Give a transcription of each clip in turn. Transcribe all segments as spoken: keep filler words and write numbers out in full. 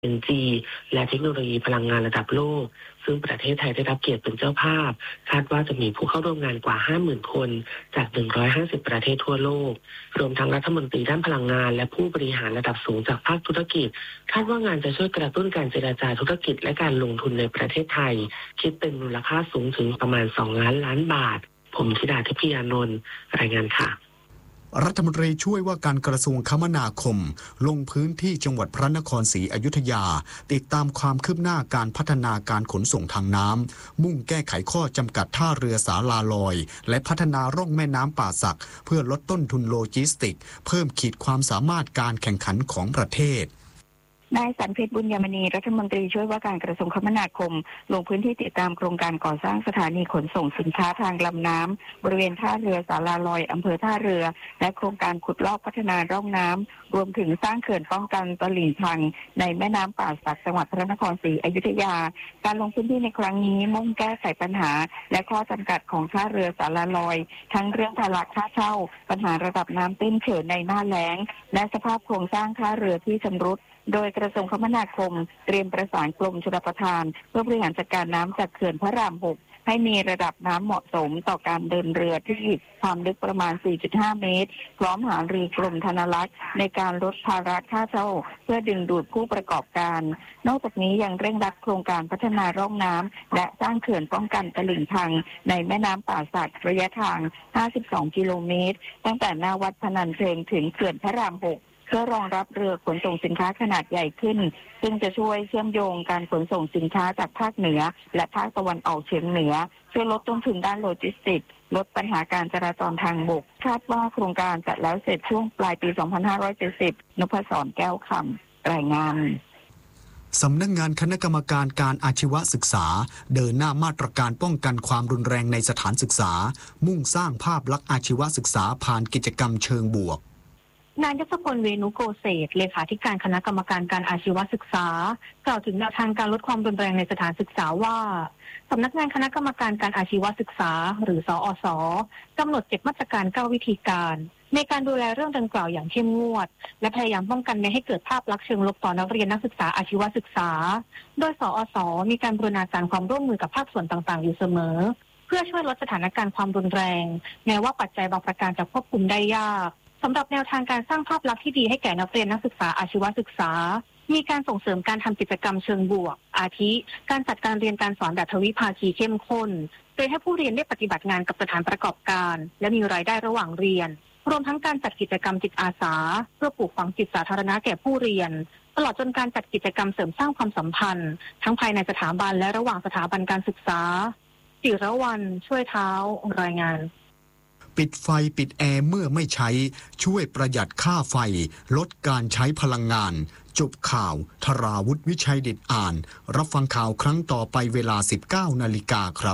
เอ็น จี และเทคโนโลยีพลังงานระดับโลกซึ่งประเทศไทยได้รับเกียรติเป็นเจ้าภาพคาดว่าจะมีผู้เข้าร่วมงานกว่า ห้าหมื่น คนจาก หนึ่งร้อยห้าสิบ ประเทศทั่วโลกรวมทั้งรัฐมนตรีด้านพลังงานและผู้บริหารระดับสูงจากภาคธุรกิจคาดว่างานจะช่วยกระตุ้นการเจรจาธุรกิจและการลงทุนในประเทศไทยคิดเป็นมูลค่าสูงถึงประมาณสองล้านล้านบาทผมธิดาทิพยานนท์รายงานค่ะรัฐมนตรีช่วยว่าการกระทรวงคมนาคมลงพื้นที่จังหวัดพระนครศรีอยุธยาติดตามความคืบหน้าการพัฒนาการขนส่งทางน้ำมุ่งแก้ไขข้อจำกัดท่าเรือสาลาลอยและพัฒนาร่องแม่น้ำป่าสักเพื่อลดต้นทุนโลจิสติกเพิ่มขีดความสามารถการแข่งขันของประเทศนายสันเพชรบุญยมณีรัฐมนตรีช่วยว่าการกระทรวงคมนาคมลงพื้นที่ติดตามโครงการก่อสร้างสถานีขนส่งสินค้าทางลำน้ำบริเวณท่าเรือสาลาลอยอำเภอท่าเรือและโครงการขุดลอกพัฒนาร่องน้ำรวมถึงสร้างเขื่อนป้องกันตลิ่งพังในแม่น้ำป่าสักจังหวัดพระนครศรีอยุธยาการลงพื้นที่ในครั้งนี้มุ่งแก้ไขปัญหาและข้อจำกัดของท่าเรือสาลาลอยทั้งเรื่องภาระค่าเช่าปัญหาระดับน้ำตื้นเขินในหน้าแล้งและสภาพโครงสร้างท่าเรือที่ชำรุดโดยกระทรวงคมนาคมเตรียมประสานกรมชลประทานเพื่อบริหารจัดการน้ำจากเขื่อนพระรามหกให้มีระดับน้ำเหมาะสมต่อการเดินเรือที่ความลึกประมาณ สี่จุดห้า เมตรพร้อมหารือกรมธนารักษ์ในการลดภาระค่าเช่าเพื่อดึงดูดผู้ประกอบการนอกจากนี้ยังเร่งรัดโครงการพัฒนาร่องน้ำและสร้างเขื่อนป้องกันตลิ่งพังในแม่น้ำป่าสักระยะทาง ห้าสิบสอง กิโลเมตรตั้งแต่หน้าวัดพนัญเชิงถึงเขื่อนพระรามหกเพื่อรองรับเรือขนส่งสินค้าขนาดใหญ่ขึ้นซึ่งจะช่วยเชื่อมโยงการขนส่งสินค้าจากภาคเหนือและภาคตะวันออกเฉียงเหนือช่วยลดต้นทุนด้านโลจิสติกส์ลดปัญหาการจราจรทางบกคาดว่าโครงการจะแล้วเสร็จช่วงปลายปี สองพันห้าร้อยเจ็ดสิบ นพศร แก้วคำรายงานสำนักงานคณะกรรมการการอาชีวศึกษาเดินหน้ามาตรการป้องกันความรุนแรงในสถานศึกษามุ่งสร้างภาพลักษณ์อาชีวศึกษาผ่านกิจกรรมเชิงบวกนายยศพลเวนุโกเศษเลขาธิการคณะกรรมการการอาชีวศึกษากล่าวถึงแนวทางการลดความรุนแรงในสถานศึกษาว่าสำนักงานคณะกรรมการการอาชีวศึกษาหรือสอสกำหนดเจ็ดมาตรการเก้าวิธีการในการดูแลเรื่องดังกล่าวอย่างเข้มงวดและพยายามป้องกันไม่ให้เกิดภาพลักษณ์เชิงลบต่อนักเรียนนักศึกษาอาชีวศึกษาโดยสอสมีการบูรณาการความร่วมมือกับภาคส่วนต่างๆอยู่เสมอเพื่อช่วยลดสถานการณ์ความรุนแรงแม้ว่าปัจจัยบางประการจะควบคุมได้ยากสำหรับแนวทางการสร้างภาพลักษณ์ที่ดีให้แก่นักเรียนนักศึกษาอาชีวศึกษามีการส่งเสริมการทำกิจกรรมเชิงบวกอาทิการจัดการเรียนการสอนแบบทวิภาคีเข้มข้นโดยให้ผู้เรียนได้ปฏิบัติงานกับสถานประกอบการและมีรายได้ระหว่างเรียนรวมทั้งการจัดกิจกรรมจิตอาสาเพื่อปลูกฝังจิตสาธารณะแก่ผู้เรียนตลอดจนการจัดกิจกรรมเสริมสร้างความสัมพันธ์ทั้งภายในสถาบันและระหว่างสถาบันการศึกษาจิรวรรณช่วยเท้ารายงานปิดไฟปิดแอร์เมื่อไม่ใช้ช่วยประหยัดค่าไฟลดการใช้พลังงานจบข่าวธราวุฒิวิชัยเด็ดอ่านรับฟังข่าวครั้งต่อไปเวลา สิบเก้านาฬิกาครับ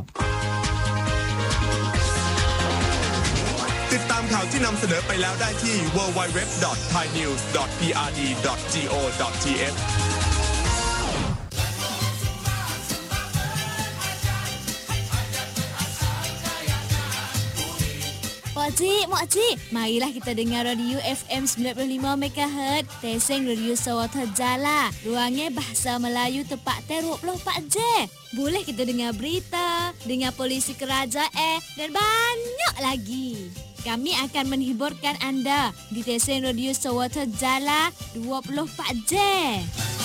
ติดตามข่าวที่นำเสนอไปแล้วได้ที่ ดับเบิลยู ดับเบิลยู ดับเบิลยู ดอท ไทยนิวส์ ดอท พี อาร์ ดี ดอท จี โอ ดอท ที เอช Pakcik, Makcik, marilah kita dengar radio F M sembilan puluh lima megahertz, Teseng Radio Sawata Jala. Ruangnya bahasa Melayu tepat dua puluh empat jam. Boleh kita dengar berita, dengar polisi kerajaan dan banyak lagi. Kami akan menghiburkan anda di Teseng Radio Sawata Jala dua puluh empat jam.